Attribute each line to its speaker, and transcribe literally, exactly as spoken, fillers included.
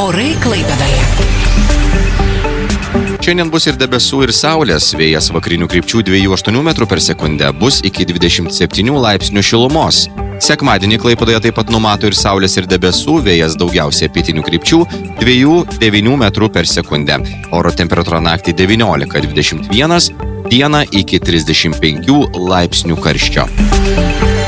Speaker 1: Orai Klaipėdoje.
Speaker 2: Šiandien bus ir debesų, ir saulės. Vėjas vakarinių krypčių dviejų aštuonių metrų per sekundę, bus iki dvidešimt septynių laipsnių šilumos. Sekmadienį Klaipėdoje taip pat numato ir saulės, ir debesų, vėjas daugiausiai pietinių krypčių dviejų devynių metrų per sekundę. Oro temperatūra naktį devyniolika dvidešimt vienas, dieną iki trisdešimt penkių laipsnių karščio.